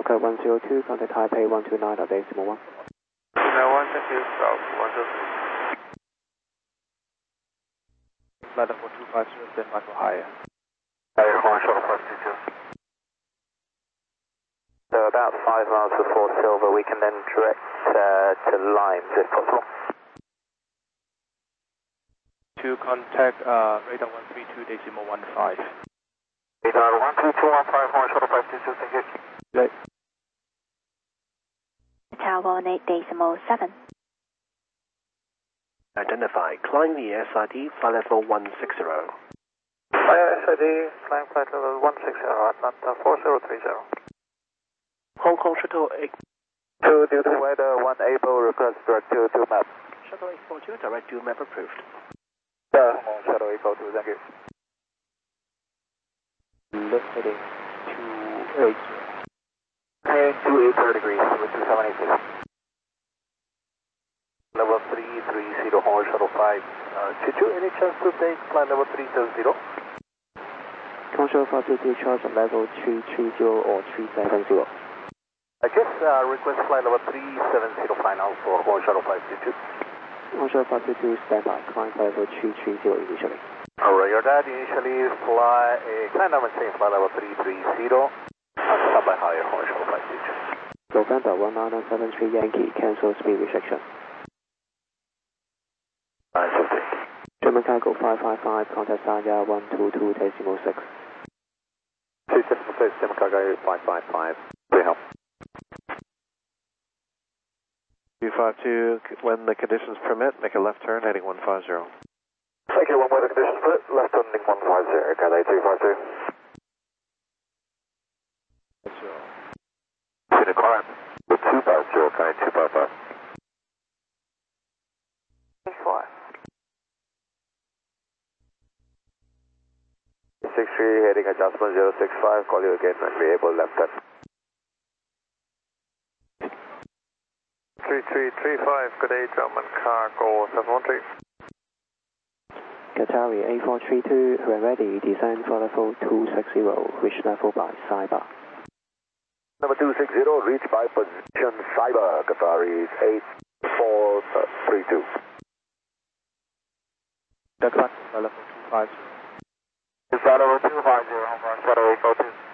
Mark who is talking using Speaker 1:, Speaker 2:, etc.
Speaker 1: Code 102, contact Taipei 129.8.1.
Speaker 2: No, 122, South 123. Flight level 250, stand by for higher.
Speaker 3: Higher, Horn Shuttle 522. So about 5 miles before Silver, we can then direct to Limes if possible.
Speaker 2: To contact radar 132.15.
Speaker 3: Radar 13215, Horn Shuttle 522, thank you.
Speaker 2: Right.
Speaker 4: Tower 8.7.
Speaker 5: Identify, climb the SID, flight level 160.
Speaker 3: SID, climb flight level 160, Atlanta 4030.
Speaker 5: Hong Kong Shuttle 8.
Speaker 3: To Delta Weather 1 Able, request direct to map.
Speaker 5: Shuttle 842, direct to map approved.
Speaker 3: Hong Kong Shuttle 842, thank you.
Speaker 2: Lift heading 280.
Speaker 3: Heading 280 degrees with 2786. Level 330, Horn Shuttle 5. Any chance to take flight level 370?
Speaker 1: Control 522, charge at level 330 or 370.
Speaker 3: I guess request flight level 370 final for Horn Shuttle 522.
Speaker 1: Control 522, stand by, climb level 330 initially.
Speaker 3: Alright, your dad initially climb number same flight level 330. Stand by higher Horn Shuttle 522.
Speaker 1: November 1973 Yankee, cancel speed restriction.
Speaker 3: 950.
Speaker 1: German cargo 555, contact Sanya 122.6.
Speaker 3: 276, German cargo 555. Good help.
Speaker 6: 252, when the conditions permit, make a left turn heading 150.
Speaker 3: Thank you, one weather conditions permit, left turning 150, Cathay 352. See the climb with 250, Cathay 255. 63 heading adjustment 065, call you again when we're able left turn. 3335, good day, German cargo 713.
Speaker 1: Qatari A432, when ready, descend for level 260, reach level by Cyber.
Speaker 3: Number 260, reach by position Cyber, Qatari 8432.
Speaker 2: That's flight level 250.
Speaker 3: Is that over 250, Hong Kong Shuttle 842?